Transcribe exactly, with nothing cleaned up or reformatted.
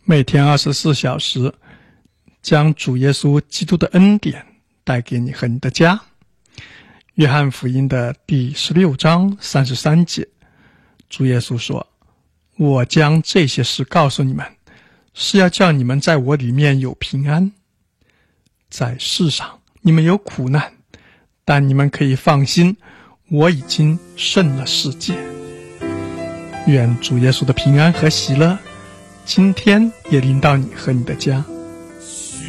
每天二十四小时，将主耶稣基督的恩典带给你和你的家。约翰福音的第十六章三十三节，主耶稣说：我将这些事告诉你们，是要叫你们在我里面有平安。在世上你们有苦难，但你们可以放心，我已经胜了世界。愿主耶稣的平安和喜乐今天也临到你和你的家。